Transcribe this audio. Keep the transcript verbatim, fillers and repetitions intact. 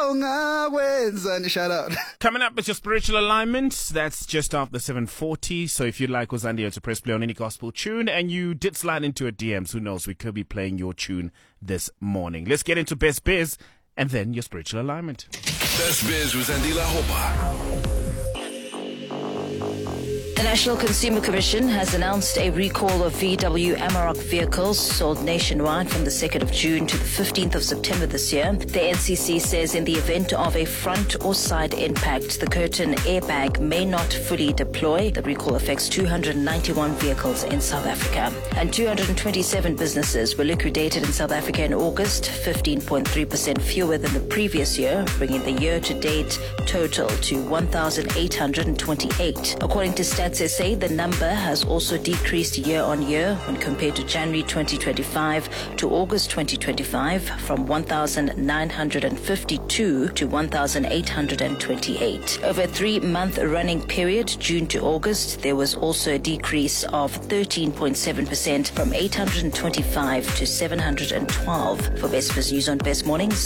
Shout out. Coming up is your spiritual alignment. That's just after seven forty. So if you'd like Uzandio to press play on any gospel tune and you did slide into a D Ms, who knows, we could be playing your tune this morning. Let's get into Best Biz and then your spiritual alignment. Best Biz with Andila Hopa. The National Consumer Commission has announced a recall of V W Amarok vehicles sold nationwide from the second of June to the fifteenth of September this year. The N C C says in the event of a front or side impact, the curtain airbag may not fully deploy. The recall affects two hundred ninety-one vehicles in South Africa. And two hundred twenty-seven businesses were liquidated in South Africa in August, fifteen point three percent fewer than the previous year, bringing the year-to-date total to one thousand eight hundred twenty-eight. According to Stats S A, the number has also decreased year on year when compared to January twenty twenty-five to August twenty twenty-five, from one thousand nine hundred fifty-two to one thousand eight hundred twenty-eight. Over a three-month running period, June to August, there was also a decrease of thirteen point seven percent from eight hundred twenty-five to seven hundred twelve. For Best Biz News on Best Mornings,